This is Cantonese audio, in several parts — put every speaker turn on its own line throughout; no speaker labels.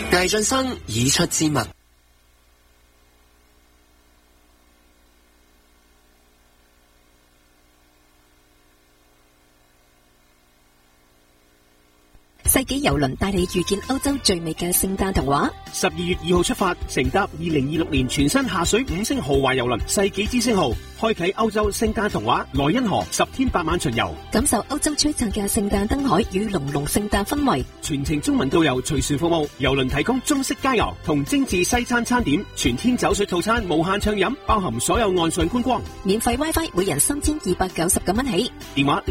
魏晉生以出之物。
世紀郵輪帶你遇見歐洲最美嘅聖誕童話。
12月2號出發，乘搭2026年全新下水5星豪華郵輪世紀之星號，開啟歐洲聖誕童話萊茵河10天8晚巡遊，
感受歐洲璀璨嘅聖誕燈海與濃濃聖誕氛圍。
全程中文導遊隨船服務，郵輪提供中式佳餚同精緻西餐餐點，全天酒水套餐無限暢飲，包含所有岸上觀光，
免費 WiFi，每人3299蚊起。
電話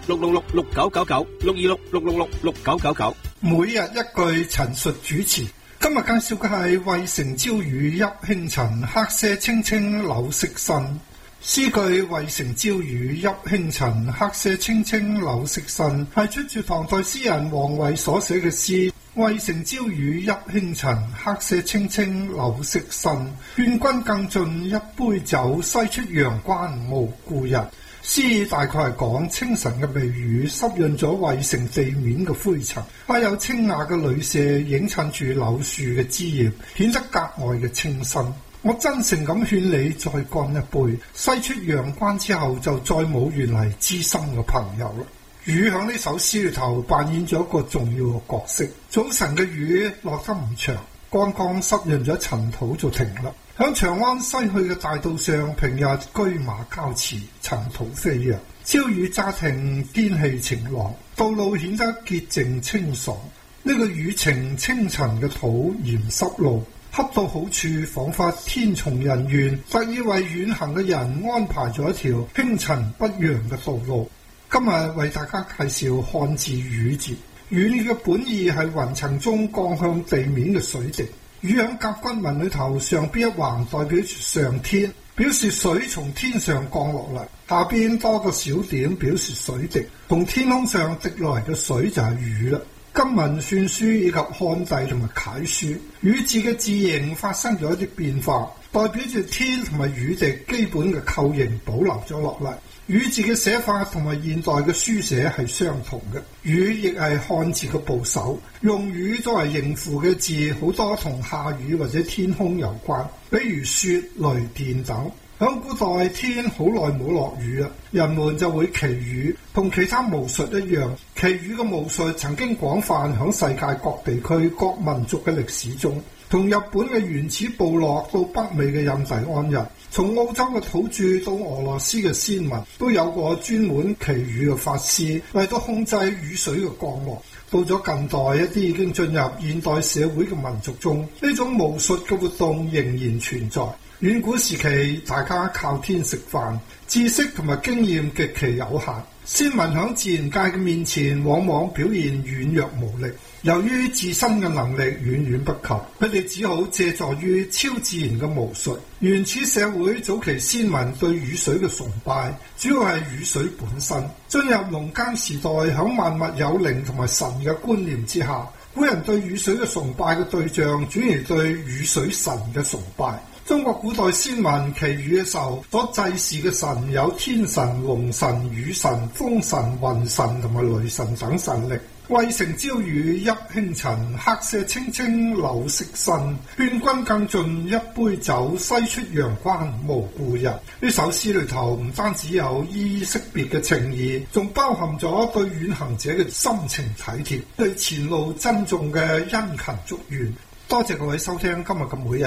626-666-6999，626-666-6999。
每日一句陳述主持，今日介紹嘅係渭城朝雨浥輕塵，客舍青青柳色新。詩句渭城朝雨浥輕塵，客舍青青柳色新，係出自唐代詩人王維所寫嘅詩。渭城朝雨浥輕塵，客舍青青柳色新。勸君更盡一杯酒，西出陽關無故人。詩大概係講清晨嘅微雨濕潤咗渭城地面嘅灰塵，還有清雅嘅旅舍映襯住柳樹嘅枝葉，顯得格外嘅清新。我真誠咁勸你再乾一杯，西出陽關之後就再冇原嚟知心嘅朋友啦。雨響呢首詩裏頭扮演咗一個重要嘅角色。早晨嘅雨落得唔長，剛剛濕潤咗塵土就停啦。響長安西去嘅大道上，平日車馬交馳，塵土飛揚。朝雨乍停，天氣晴朗，道路顯得潔淨清爽。呢個雨情清塵嘅土，鹽濕路，恰到好處，仿佛天從人願，特意為遠行嘅人安排咗一條輕塵不揚嘅道路。今日為大家介紹漢字雨字。雨嘅本意係雲層中降向地面嘅水滴。雨響甲骨文裏頭，上邊一橫代表住上天，表示水從天上降落嚟；下邊多個小點表示水滴，從天空上滴落嚟嘅水就係雨啦。金文算書以及漢帝同埋楷書，雨字嘅字形發生咗一啲變化，代表住天同埋雨滴基本嘅構形保留咗落嚟。雨字嘅寫法同埋現代嘅書寫係相同嘅。雨亦係漢字嘅部首，用雨作為應付嘅字好多同下雨或者天空有關，比如雪、雷電等。響古代天好耐冇落雨啦，人們就會祈雨，同其他巫術一樣。祈雨嘅巫術曾經廣泛響世界各地區各民族嘅歷史中，從日本嘅原始部落到北美嘅印第安人，從澳洲嘅土著到俄羅斯嘅先民，都有過專門祈雨嘅法師，為咗控制雨水嘅降落。到咗近代，一啲已經進入現代社會嘅民族中，呢種巫術嘅活動仍然存在。遠古時期，大家靠天食飯，知識同埋經驗極其有限。先民喺自然界嘅面前，往往表現軟弱無力。由於自身嘅能力遠遠不及，佢哋只好借助於超自然嘅巫術。原始社會早期先民對雨水嘅崇拜，主要係雨水本身。進入農耕時代，喺萬物有靈同埋神嘅觀念之下，古人對雨水嘅崇拜嘅對象轉移對雨水神嘅崇拜。中國古代先民祈雨嘅時候，所祭祀嘅神有天神、龍神、雨神、風神、雲神同埋雷神等神力。渭城朝雨浥輕塵，客舍青青柳色新。勸君更盡一杯酒，西出陽關無故人。呢首詩裏頭唔單止有依依惜別嘅情意，仲包含咗對遠行者嘅深情體貼，對前路珍重嘅殷勤祝願。多謝各位收聽今日嘅每日